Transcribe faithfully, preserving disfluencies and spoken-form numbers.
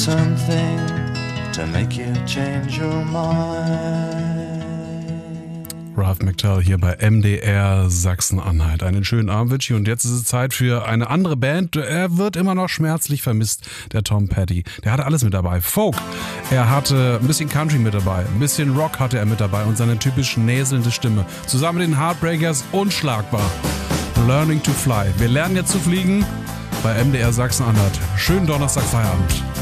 something to make you change your mind. Ralph McTell hier bei M D R Sachsen-Anhalt. Einen schönen Abend wünsche ich und jetzt ist es Zeit für eine andere Band. Er wird immer noch schmerzlich vermisst, der Tom Petty. Der hatte alles mit dabei. Folk, er hatte ein bisschen Country mit dabei, ein bisschen Rock hatte er mit dabei und seine typisch näselnde Stimme. Zusammen mit den Heartbreakers unschlagbar. Learning to Fly. Wir lernen jetzt zu fliegen bei M D R Sachsen-Anhalt. Schönen Donnerstag, Feierabend.